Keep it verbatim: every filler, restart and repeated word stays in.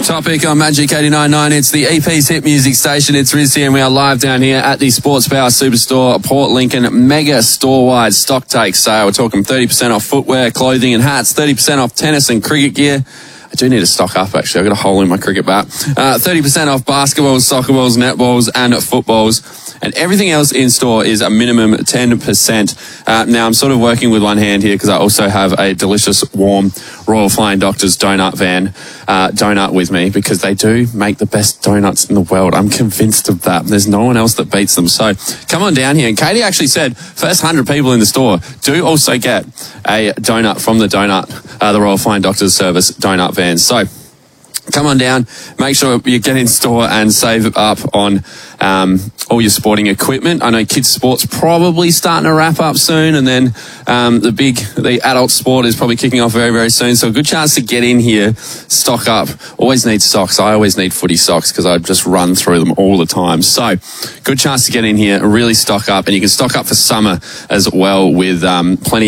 Topic on Magic eighty-nine point nine. It's the E P's hit music station. It's Rizzy and we are live down here at the Sports Power Superstore, Port Lincoln Mega Store-wide stock take sale. We're talking thirty percent off footwear, clothing and hats, thirty percent off tennis and cricket gear. I do need to stock up, actually. I've got a hole in my cricket bat. Uh, thirty percent off basketballs, soccer balls, netballs and footballs. And everything else in store is a minimum ten percent. Uh, now, I'm sort of working with one hand here because I also have a delicious, warm Royal Flying Doctors donut van uh, donut with me because they do make the best donuts in the world. I'm convinced of that. There's no one else that beats them. So come on down here. And Katie actually said first one hundred people in the store do also get a donut from the donut, uh, the Royal Flying Doctors Service donut van. So come on down, make sure you get in store and save up on um, all your sporting equipment. I know kids' sport's probably starting to wrap up soon, and then um, the big, the adult sport is probably kicking off very, very soon. So a good chance to get in here, stock up. Always need socks. I always need footy socks because I just run through them all the time. So good chance to get in here, really stock up, and you can stock up for summer as well with um, plenty